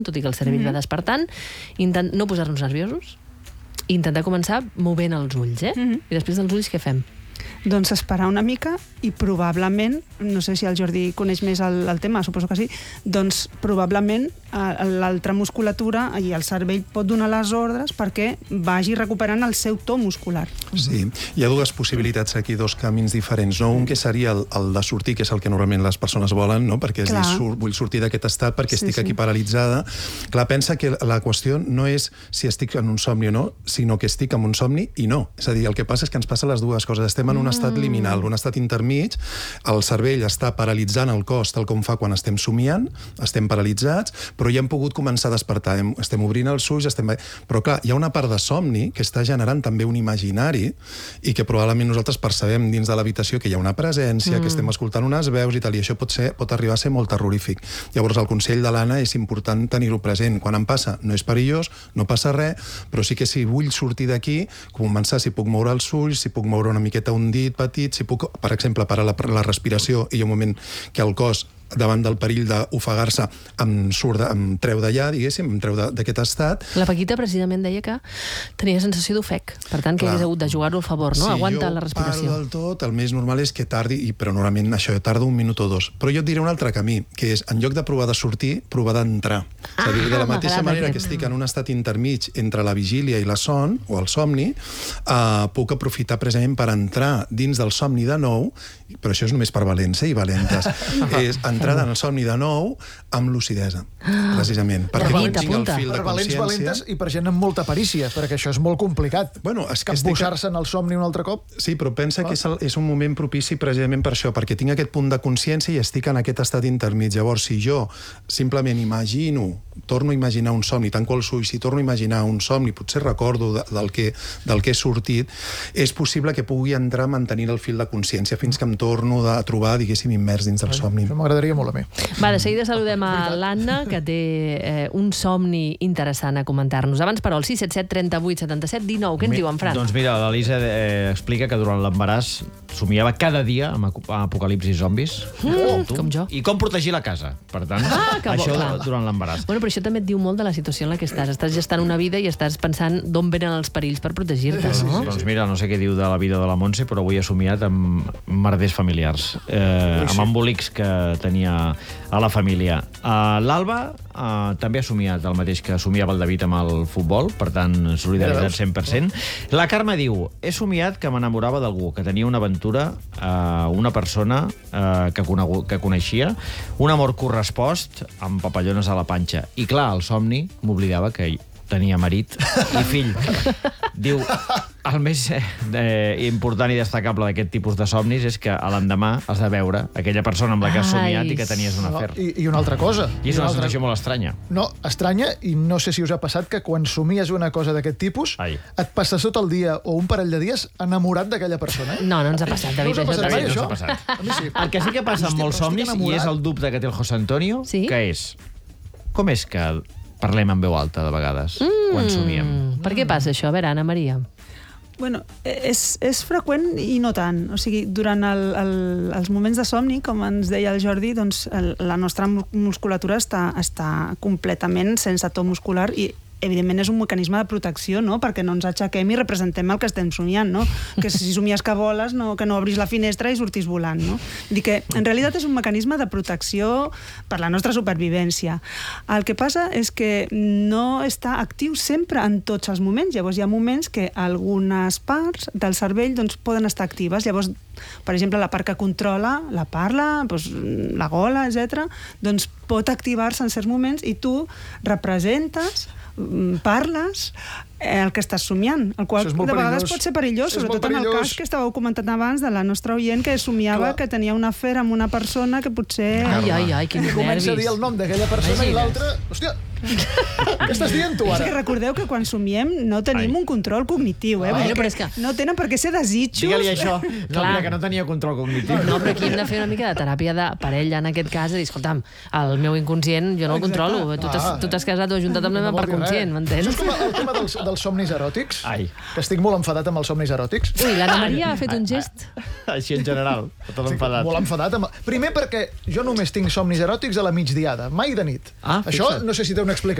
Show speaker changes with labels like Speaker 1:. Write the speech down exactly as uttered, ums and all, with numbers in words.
Speaker 1: tot i que el cervell va despertant, intent... no posar-nos nerviosos, i intentar començar movent els ulls, eh?
Speaker 2: Mm-hmm.
Speaker 1: I després dels ulls què fem?
Speaker 2: Doncs esperar una mica i probablement, no sé si el Jordi coneix més el, el tema, suposo que sí, doncs probablement eh, l'altra musculatura i el cervell pot donar les ordres perquè vagi recuperant el seu to muscular.
Speaker 3: Sí, hi ha dues possibilitats aquí, dos camins diferents, no? Un que seria el, el de sortir, que és el que normalment les persones volen, no? Perquè és dir, sur, vull sortir d'aquest estat perquè sí, estic sí. aquí paralitzada. Clar, pensa que la qüestió no és si estic en un somni o no, sinó que estic en un somni i no. És a dir, el que passa és que ens passa les dues coses. Estem en un estat liminal, un estat intermig, el cervell està paralitzant el cos tal com fa quan estem somiant, estem paralitzats, però ja hem pogut començar a despertar, hem, estem obrint els ulls, estem... però clar, hi ha una part de somni que està generant també un imaginari i que probablement nosaltres percebem dins de l'habitació que hi ha una presència, mm. que estem escoltant unes veus i tal, i això pot, ser, pot arribar a ser molt terrorífic. Llavors el consell de l'Anna és important tenir-ho present. Quan em passa, no és perillós, no passa res, però sí que si vull sortir d'aquí, començar si puc moure els ulls, si puc moure una miqueta un dit petit, si puc, per exemple, parar la, la respiració i hi ha un moment que el cos davant del perill d'ofegar-se em, surt de, em treu d'allà, diguéssim, em treu d'aquest estat.
Speaker 1: La Paquita precisament deia que tenia sensació d'ofec, per tant que hagués hagut de jugar-ho a favor, no?
Speaker 3: Si
Speaker 1: Aguanta la respiració.
Speaker 3: Si jo paro del tot, el més normal és que tardi, i, però normalment això tarda un minut o dos. Però jo et diré un altre camí, que és, en lloc de provar de sortir, provar d'entrar. Ah, és a dir, de la mateixa manera que estic en un estat intermig entre la vigília i la son, o el somni, eh, puc aprofitar precisament per entrar dins del somni de nou, però això és només per valents i valentes. És entrada en el somni de nou amb lucidesa, precisament.
Speaker 4: Perquè quan tinc el fil de consciència... Per valents, valentes i per gent amb molta perícia, perquè això és molt complicat.
Speaker 3: Bueno, és que
Speaker 4: capbussar-se en el somni un altre cop.
Speaker 3: Sí, però pensa que és, el, és un moment propici precisament per això, perquè tinc aquest punt de consciència i estic en aquest estat intermig. Llavors, si jo simplement imagino, torno a imaginar un somni, tanco els ulls, si torno a imaginar un somni, potser recordo de, del, que, del que he sortit, és possible que pugui entrar mantenint el fil de consciència fins que em torno a trobar, diguéssim, immers dins del somni.
Speaker 4: Això m'agradaria molt a mi.
Speaker 1: Va, de seguida saludem a l'Anna, que té eh, un somni interessant a comentar-nos. Abans, però, el sis set set, trenta-vuit, setanta-set, dinou. Què ens diu en Fran?
Speaker 5: Doncs mira, l'Elisa eh, explica que durant l'embaràs somiava cada dia amb apocalipsis zombis.
Speaker 1: Mm, com jo.
Speaker 5: I com protegir la casa. Per tant,
Speaker 1: ah,
Speaker 5: això
Speaker 1: bo,
Speaker 5: durant l'embaràs.
Speaker 1: Bueno, però això també et diu molt de la situació en la que estàs. Estàs gestant una vida i estàs pensant d'on venen els perills per protegir-te,
Speaker 5: sí,
Speaker 1: no?
Speaker 5: Sí, sí. Doncs mira, no sé què diu de la vida de la Montse, però avui he somiat amb merders familiars, eh, amb embolics que tenia a la família. Uh, L'Alba uh, també ha somiat el mateix que somiava el David amb el futbol, per tant, solidaritat cent per cent. La Carme diu, he somiat que m'enamorava d'algú, que tenia una aventura, uh, una persona uh, que, conegut, que coneixia, un amor correspost amb papallones a la panxa. I clar, al somni m'oblidava que tenia marit i fill. Diu, el més eh, important i destacable d'aquest tipus de somnis és que a l'endemà has de veure aquella persona amb la que has somiat i que tenies un afer.
Speaker 4: No, i, I una altra cosa.
Speaker 5: I és una, una
Speaker 4: altra...
Speaker 5: sensació molt estranya.
Speaker 4: No, estranya, i no sé si us ha passat que quan somies una cosa d'aquest tipus,
Speaker 5: Ai.
Speaker 4: et passes tot el dia o un parell de dies enamorat d'aquella persona. Eh?
Speaker 1: No, no ens ha passat, David.
Speaker 4: No us ha passat mai,
Speaker 5: això?
Speaker 4: això?
Speaker 5: No s'ha passat.
Speaker 4: A mi sí.
Speaker 5: El que sí que passa amb molts somnis, i és el dubte que té el José Antonio,
Speaker 1: sí?
Speaker 5: que és, com és que parlem en veu alta de vegades, mm. quan somiem?
Speaker 1: Per què passa això? A veure, Anna Maria.
Speaker 2: Bueno, és, és freqüent i no tant. O sigui, durant el, el, els moments de somni, com ens deia el Jordi, doncs el, la nostra musculatura està, està completament sense to muscular i evidentment és un mecanisme de protecció, no? Perquè no ens aixequem i representem el que estem somiant, no? Que si somies que voles, no, que no obris la finestra i sortis volant, no? Dir que en realitat és un mecanisme de protecció per la nostra supervivència. El que passa és que no està actiu sempre en tots els moments. Llavors hi ha moments que algunes parts del cervell doncs, poden estar actives. Llavors, per exemple, la part que controla la parla, doncs, la gola, etcètera, doncs pot activar-se en certs moments i tu representes, parles el que estàs somiant, el qual de vegades pot ser perillós, sobretot en el cas que estàveu comentant abans de la nostra oient que somiava que tenia un afer amb una persona que potser...
Speaker 1: Ai, ai, ai, quins nervis.
Speaker 4: Comença a dir el nom d'aquella persona i l'altra... Hòstia, què estàs dient tu ara?
Speaker 2: És que recordeu que quan somiem no tenim un control cognitiu, eh?
Speaker 1: Bueno, però és que...
Speaker 2: No tenen per què ser desitjos...
Speaker 5: Digue-li això. No, mira, que no tenia control cognitiu.
Speaker 1: No, però aquí hem de fer una mica de teràpia de parella, en aquest cas, i dir, escolta'm, el meu inconscient jo no el controlo. Tu t'has casat o ajuntat amb la meva part conscient, m'entens?
Speaker 4: Això és com el tema dels dels somnis eròtics?
Speaker 5: Ai.
Speaker 4: Que estic molt enfadat amb els somnis eròtics.
Speaker 1: Ui, l'Anna Maria ha fet un gest.
Speaker 5: Així en general, tot enfadat.
Speaker 4: Molt enfadat. Amb... Primer perquè jo només tinc somnis eròtics a la migdiada, mai de nit.
Speaker 5: Ah,
Speaker 4: Això
Speaker 5: fixa't.
Speaker 4: no sé si té una explicació.